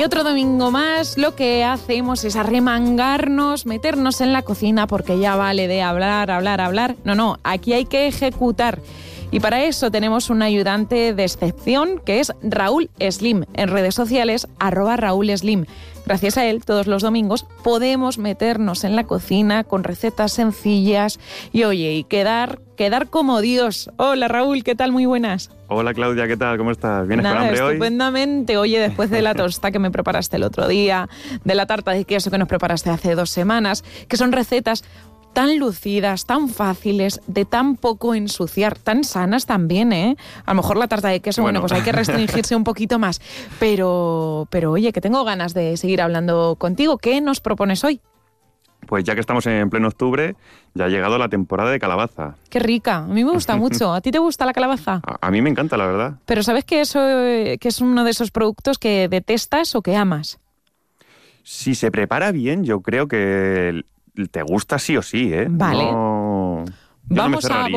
otro domingo más lo que hacemos es arremangarnos, meternos en la cocina porque ya vale de hablar. No, aquí hay que ejecutar. Y para eso tenemos un ayudante de excepción que es Raúl Slim. En redes sociales, @Raúl Slim. Gracias a él, todos los domingos podemos meternos en la cocina con recetas sencillas y, oye, y quedar como Dios. Hola, Raúl, ¿qué tal? Muy buenas. Hola, Claudia, ¿qué tal? ¿Cómo estás? ¿Vienes con hambre hoy? Estupendamente. Oye, después de la tosta que me preparaste el otro día, de la tarta de queso que nos preparaste hace 2 semanas, que son recetas tan lucidas, tan fáciles, de tan poco ensuciar, tan sanas también, ¿eh? A lo mejor la tarta de queso, bueno, pues hay que restringirse un poquito más. Pero oye, que tengo ganas de seguir hablando contigo. ¿Qué nos propones hoy? Pues ya que estamos en pleno octubre, ya ha llegado la temporada de calabaza. ¡Qué rica! A mí me gusta mucho. ¿A ti te gusta la calabaza? A mí me encanta, la verdad. Pero ¿sabes que es uno de esos productos que detestas o que amas? Si se prepara bien, yo creo que te gusta sí o sí, ¿eh? Vale. No, vamos a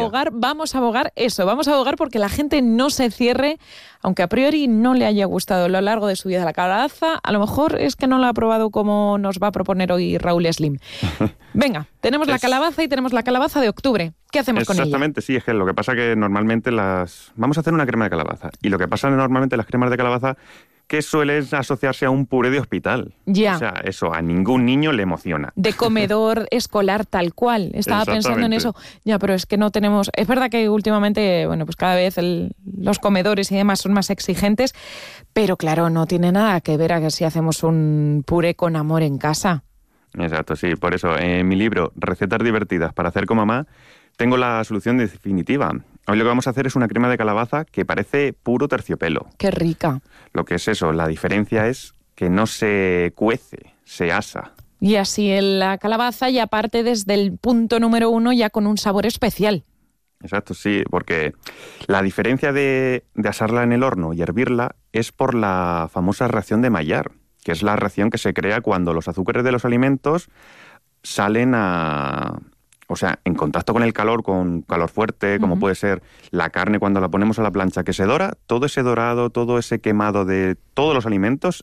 abogar porque la gente no se cierre, aunque a priori no le haya gustado a lo largo de su vida la calabaza, a lo mejor es que no la ha probado como nos va a proponer hoy Raúl Slim. Venga, tenemos la calabaza y tenemos la calabaza de octubre. ¿Qué hacemos con ella? Exactamente, sí, es que lo que pasa que normalmente vamos a hacer una crema de calabaza, y lo que pasa normalmente las cremas de calabaza que suele asociarse a un puré de hospital. Ya. O sea, eso a ningún niño le emociona. De comedor escolar tal cual. Estaba pensando en eso. Ya, pero es que no tenemos... Es verdad que últimamente, bueno, pues cada vez los comedores y demás son más exigentes, pero claro, no tiene nada que ver a que si hacemos un puré con amor en casa. Exacto, sí. Por eso, en mi libro, Recetas divertidas para hacer con mamá, tengo la solución definitiva. Hoy lo que vamos a hacer es una crema de calabaza que parece puro terciopelo. ¡Qué rica! Lo que es eso, la diferencia es que no se cuece, se asa. Y así la calabaza ya parte desde el punto número 1 ya con un sabor especial. Exacto, sí, porque la diferencia de asarla en el horno y hervirla es por la famosa reacción de Maillard, que es la reacción que se crea cuando los azúcares de los alimentos salen en contacto con el calor, con calor fuerte, como puede ser la carne cuando la ponemos a la plancha que se dora, todo ese dorado, todo ese quemado de todos los alimentos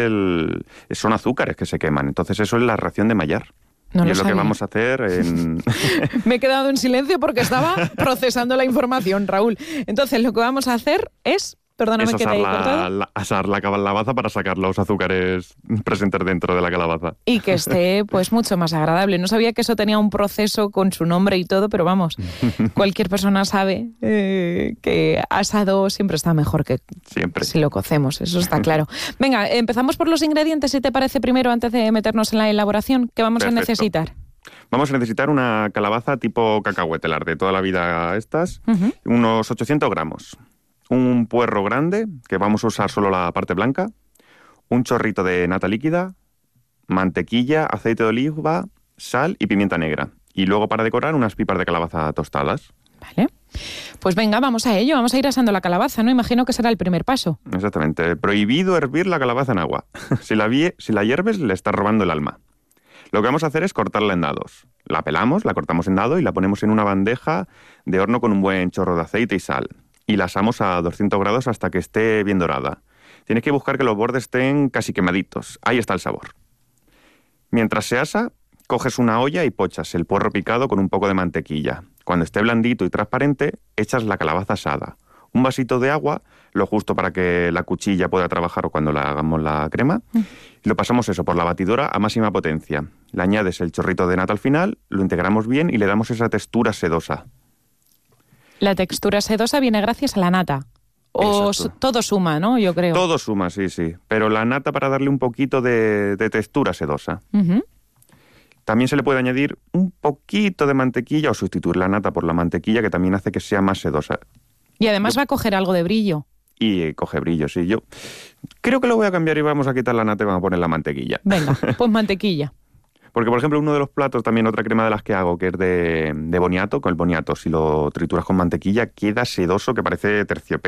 son azúcares que se queman. Entonces eso es la reacción de Maillard. No y lo es sabía. lo que vamos a hacer en... Me he quedado en silencio porque estaba procesando la información, Raúl. Entonces lo que vamos a hacer es... Perdóname que te he cortado. Asar la calabaza para sacar los azúcares presentes dentro de la calabaza. Y que esté pues mucho más agradable. No sabía que eso tenía un proceso con su nombre y todo, pero vamos, cualquier persona sabe que asado siempre está mejor que siempre. Si lo cocemos, eso está claro. Venga, empezamos por los ingredientes, si te parece, primero, antes de meternos en la elaboración. ¿Qué vamos a necesitar? Vamos a necesitar una calabaza tipo cacahuete, las de toda la vida estas, unos 800 gramos. Un puerro grande, que vamos a usar solo la parte blanca, un chorrito de nata líquida, mantequilla, aceite de oliva, sal y pimienta negra. Y luego, para decorar, unas pipas de calabaza tostadas. Vale. Pues venga, vamos a ello. Vamos a ir asando la calabaza, ¿no? Imagino que será el primer paso. Exactamente. Prohibido hervir la calabaza en agua. Si la hierves, le estás robando el alma. Lo que vamos a hacer es cortarla en dados. La pelamos, la cortamos en dado y la ponemos en una bandeja de horno con un buen chorro de aceite y sal. Y la asamos a 200 grados hasta que esté bien dorada. Tienes que buscar que los bordes estén casi quemaditos. Ahí está el sabor. Mientras se asa, coges una olla y pochas el puerro picado con un poco de mantequilla. Cuando esté blandito y transparente, echas la calabaza asada. Un vasito de agua, lo justo para que la cuchilla pueda trabajar cuando la hagamos la crema. Y lo pasamos por la batidora a máxima potencia. Le añades el chorrito de nata al final, lo integramos bien y le damos esa textura sedosa. La textura sedosa viene gracias a la nata. O todo suma, ¿no? Yo creo. Todo suma, sí. Pero la nata para darle un poquito de textura sedosa. También se le puede añadir un poquito de mantequilla o sustituir la nata por la mantequilla, que también hace que sea más sedosa. Y además va a coger algo de brillo. Y coge brillo, sí. Yo creo que lo voy a cambiar y vamos a quitar la nata y vamos a poner la mantequilla. Venga, pues mantequilla. Porque, por ejemplo, uno de los platos, también otra crema de las que hago, que es de boniato, con el boniato, si lo trituras con mantequilla, queda sedoso que parece terciopelo.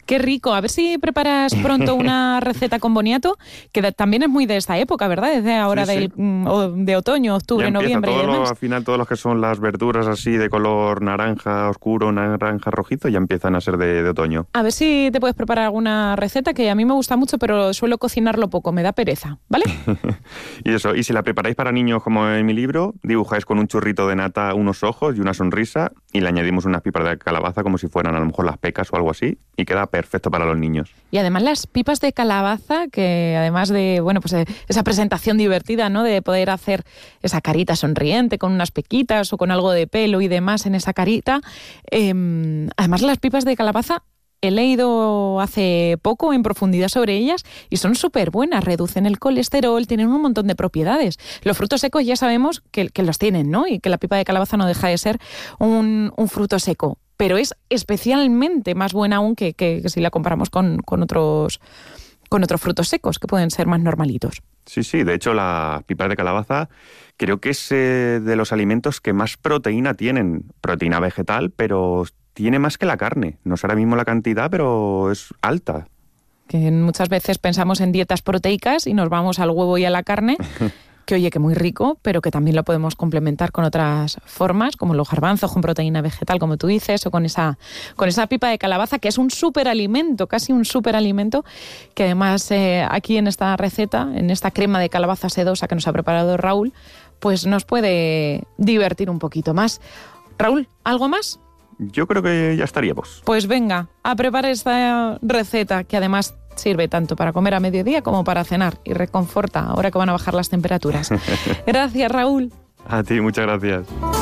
Qué rico. A ver si preparas pronto una receta con boniato, que también es muy de esta época, ¿verdad? Desde ahora Sí, de otoño, octubre, noviembre y demás. Al final todos los que son las verduras así de color naranja oscuro, naranja rojizo, ya empiezan a ser de otoño. A ver si te puedes preparar alguna receta que a mí me gusta mucho, pero suelo cocinarlo poco, me da pereza, ¿vale? Y si la preparáis para niños como en mi libro, dibujáis con un churrito de nata unos ojos y una sonrisa y le añadimos unas pipas de calabaza como si fueran a lo mejor las pecas o algo así y queda perfecto para los niños. Y además las pipas de calabaza, que además de, bueno, pues esa presentación divertida, ¿no? De poder hacer esa carita sonriente con unas pequitas o con algo de pelo y demás en esa carita. Además las pipas de calabaza he leído hace poco en profundidad sobre ellas y son súper buenas, reducen el colesterol, tienen un montón de propiedades. Los frutos secos ya sabemos que los tienen, ¿no? Y que la pipa de calabaza no deja de ser un fruto seco, pero es especialmente más buena aún que si la comparamos con otros frutos secos que pueden ser más normalitos. Sí, de hecho las pipas de calabaza creo que es de los alimentos que más proteína tienen, proteína vegetal, pero tiene más que la carne. No sé ahora mismo la cantidad, pero es alta. Que muchas veces pensamos en dietas proteicas y nos vamos al huevo y a la carne, que oye, que muy rico, pero que también lo podemos complementar con otras formas, como los garbanzos con proteína vegetal, como tú dices, o con esa pipa de calabaza, que es un superalimento, casi un superalimento, que además aquí en esta receta, en esta crema de calabaza sedosa que nos ha preparado Raúl, pues nos puede divertir un poquito más. Raúl, ¿algo más? Yo creo que ya estaríamos. Pues venga, a preparar esta receta que además sirve tanto para comer a mediodía como para cenar y reconforta ahora que van a bajar las temperaturas. Gracias, Raúl. A ti, muchas gracias.